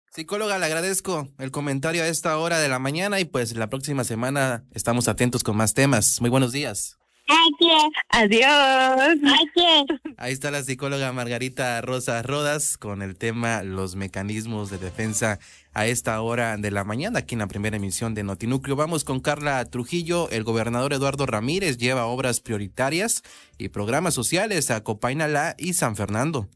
Psicóloga, le agradezco el comentario a esta hora de la mañana y pues la próxima semana estamos atentos con más temas. Muy buenos días. Adiós. Ahí está la psicóloga Margarita Rosa Rodas con el tema los mecanismos de defensa a esta hora de la mañana aquí en la primera emisión de Notinúcleo. Vamos con Carla Trujillo. El gobernador Eduardo Ramírez lleva obras prioritarias y programas sociales a Copainalá y San Fernando.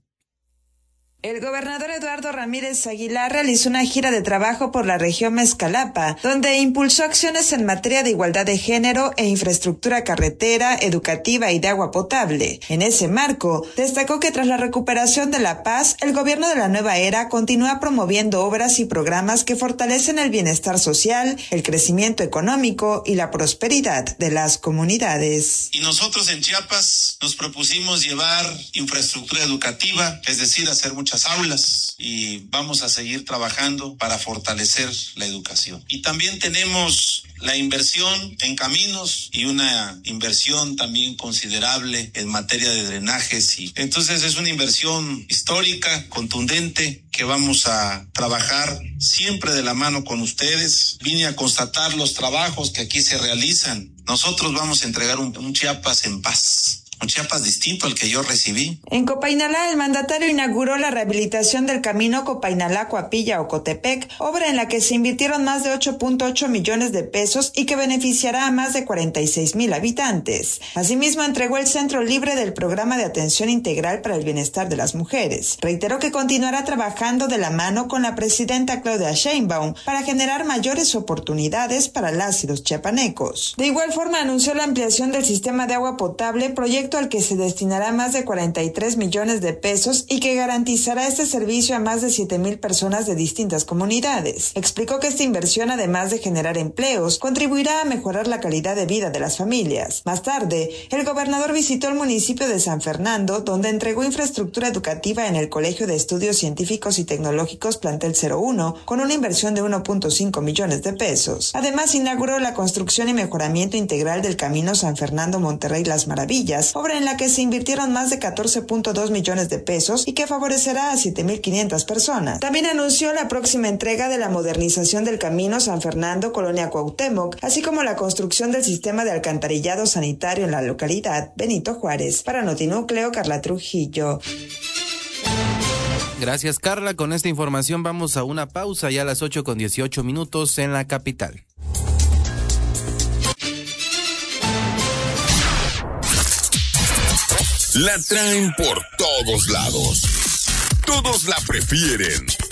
El gobernador Eduardo Ramírez Aguilar realizó una gira de trabajo por la región Mezcalapa, donde impulsó acciones en materia de igualdad de género e infraestructura carretera, educativa y de agua potable. En ese marco, destacó que tras la recuperación de la paz, el gobierno de la nueva era continúa promoviendo obras y programas que fortalecen el bienestar social, el crecimiento económico y la prosperidad de las comunidades. Y nosotros en Chiapas nos propusimos llevar infraestructura educativa, es decir, hacer muchas aulas, y vamos a seguir trabajando para fortalecer la educación. Y también tenemos la inversión en caminos y una inversión también considerable en materia de drenajes. Y entonces es una inversión histórica, contundente, que vamos a trabajar siempre de la mano con ustedes. Vine a constatar los trabajos que aquí se realizan. Nosotros vamos a entregar un Chiapas en paz. Un Chiapas distinto al que yo recibí. En Copainalá, el mandatario inauguró la rehabilitación del camino Copainalá-Coapilla-Ocotepec, obra en la que se invirtieron más de 8.8 millones de pesos y que beneficiará a más de 46,000 habitantes. Asimismo, entregó el Centro Libre del Programa de Atención Integral para el Bienestar de las Mujeres. Reiteró que continuará trabajando de la mano con la presidenta Claudia Sheinbaum para generar mayores oportunidades para las y los chiapanecos. De igual forma, anunció la ampliación del sistema de agua potable, proyecto al que se destinará más de 43 millones de pesos y que garantizará este servicio a más de 7,000 personas de distintas comunidades. Explicó que esta inversión, además de generar empleos, contribuirá a mejorar la calidad de vida de las familias. Más tarde, el gobernador visitó el municipio de San Fernando, donde entregó infraestructura educativa en el Colegio de Estudios Científicos y Tecnológicos Plantel 01, con una inversión de 1.5 millones de pesos. Además, inauguró la construcción y mejoramiento integral del camino San Fernando-Monterrey Las Maravillas, obra en la que se invirtieron más de 14.2 millones de pesos y que favorecerá a 7,500 personas. También anunció la próxima entrega de la modernización del camino San Fernando Colonia Cuauhtémoc, así como la construcción del sistema de alcantarillado sanitario en la localidad Benito Juárez. Para Notinúcleo, Carla Trujillo. Gracias, Carla. Con esta información vamos a una pausa ya a las 8:18 en la capital. La traen por todos lados. Todos la prefieren.